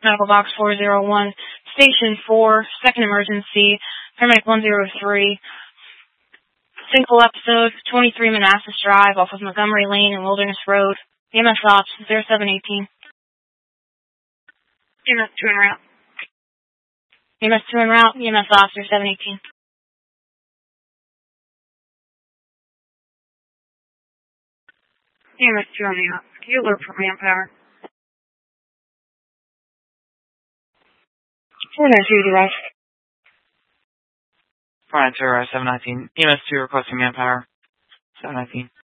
Medical Box 401, Station 4, second emergency, paramedic 103. Single episode, 23 Manassas Drive off of Montgomery Lane and Wilderness Road. EMS Ops 0718. EMS 2 en route. EMS 2 en route, EMS Ops 0718. EMS 2 on the up. Can you alert for manpower? 492 arrive. 492 arrive, 719. EMS 2 requesting manpower. 719.